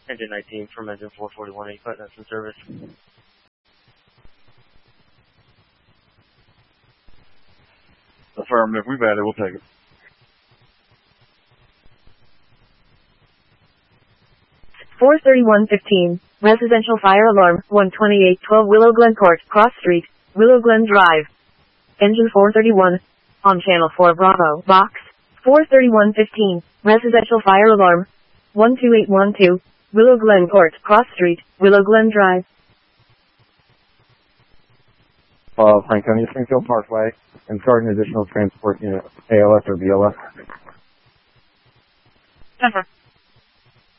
Engine 19 from engine 441, that's in service. Affirmative, we've had it, we'll take it. (43115), residential fire alarm, 12812 Willow Glen Court, Cross Street, Willow Glen Drive. Engine 431, on channel 4 Bravo, box. 43115, residential fire alarm, 12812, Willow Glen Court, Cross Street, Willow Glen Drive. Franconia Springfield Parkway, and starting additional transport unit, ALS or BLS. Denver.